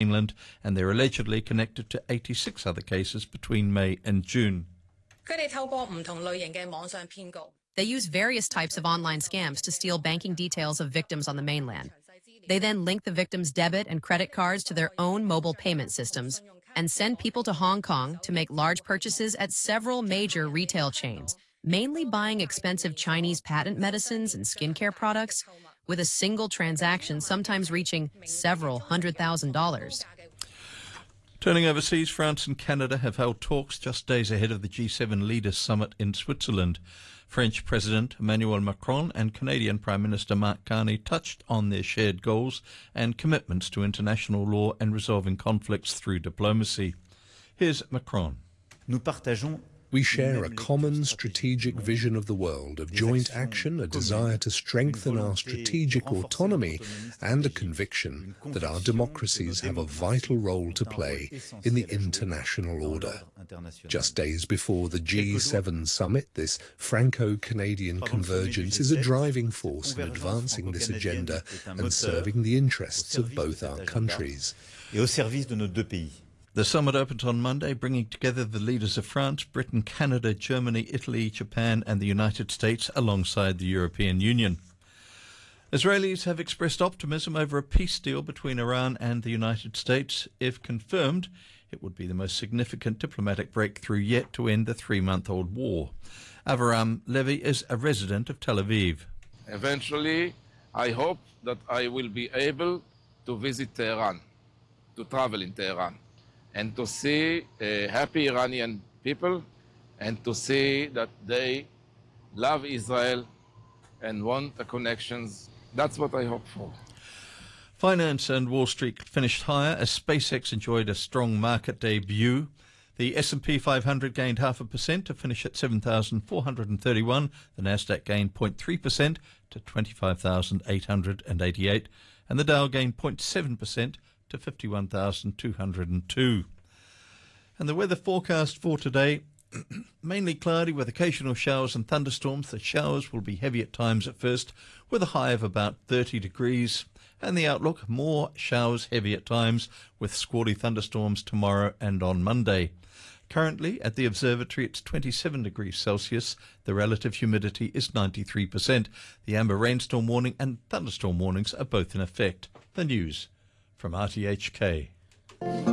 mainland, and they're allegedly connected to 86 other cases between May and June. They use various types of online scams to steal banking details of victims on the mainland. They then link the victims' debit and credit cards to their own mobile payment systems and send people to Hong Kong to make large purchases at several major retail chains, mainly buying expensive Chinese patent medicines and skincare products, with a single transaction sometimes reaching several $100,000. Turning overseas, France and Canada have held talks just days ahead of the G7 Leaders Summit in Switzerland. French President Emmanuel Macron and Canadian Prime Minister Mark Carney touched on their shared goals and commitments to international law and resolving conflicts through diplomacy. Here's Macron. We share a common strategic vision of the world, of joint action, a desire to strengthen our strategic autonomy, and a conviction that our democracies have a vital role to play in the international order. Just days before the G7 summit, this Franco-Canadian convergence is a driving force in advancing this agenda and serving the interests of both our countries. The summit opens on Monday, bringing together the leaders of France, Britain, Canada, Germany, Italy, Japan and the United States alongside the European Union. Israelis have expressed optimism over a peace deal between Iran and the United States. If confirmed, it would be the most significant diplomatic breakthrough yet to end the 3-month-old war. Avraham Levy is a resident of Tel Aviv. Eventually, I hope that I will be able to visit Tehran, to travel in Tehran, and to see happy Iranian people, and to see that they love Israel and want the connections. That's what I hope for. Finance and Wall Street finished higher as SpaceX enjoyed a strong market debut. The S&P 500 gained 0.5% to finish at 7,431. The Nasdaq gained 0.3% to 25,888. And the Dow gained 0.7% to 51,202. And the weather forecast for today, mainly cloudy with occasional showers and thunderstorms. The showers will be heavy at times at first, with a high of about 30 degrees. And the outlook, more showers, heavy at times, with squally thunderstorms tomorrow and on Monday. Currently, at the observatory, it's 27 degrees Celsius. The relative humidity is 93%. The amber rainstorm warning and thunderstorm warnings are both in effect. The news from RTHK.